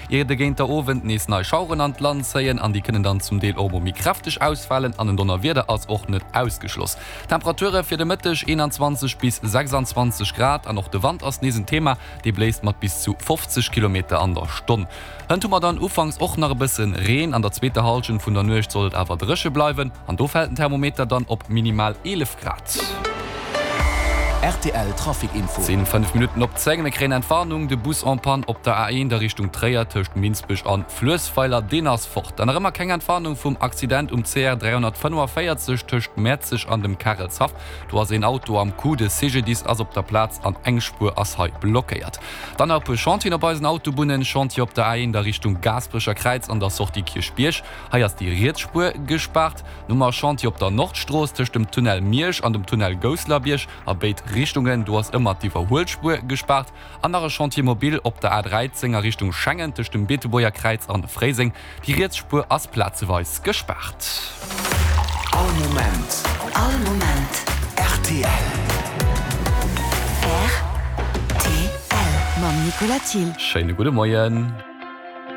Jede géint der Owen nees nei Schauren an Land zeien, an die kënnen dann zum Deel omomi kraftig ausfallen, an den Donnerwierde als och net ausgeschloss. Temperature fir de Mëttech 21 bis 26 Grad, an noch de Wand ass nesen Thema, die bläst mat bis zu 50 km an der Stunde. Hëntummer dann ufangs och nach bisssen Reen an der zweite Halschen vun der Nucht sollt awer dresche bleiwen, an do fällt ein Thermometer dann op minimal 11 Grad. RTL Trafikinfo. 5 Minuten op Zägmekräen Entwarnung de Bus en Pan op der A1 der Richtung Träier töcht Minzbech an Flösspfeiler Deners fort. Dann immer keng Entwarnung vum Accident um CR 345 töcht Mäzig an dem Karelshaft. Du hast ein Auto am Coup de Segedis as op der Platz an Engspur as Hai blockiert. Dann op Chantier bei Autobunnen Chantier op der A1 der Richtung Gasbrischer Kreiz an der Sortie Kirchbiersch. Hai as die Rietspur gespart. Nummer Chantier op der Nordstroß töcht dem Tunnel Miersch an dem Tunnel Goslerbiersch abeit Richtungen, du hast immer die Verholspur gespart. Andere Chantiermobil op der A13er Richtung Schengen durch dem Beteboer Kreuz an Freising. Die Rietspur als Platzeweis gespart. All Moment. RTL. RTL. Mam Nicolas Thiel. Schöne gute Morgen.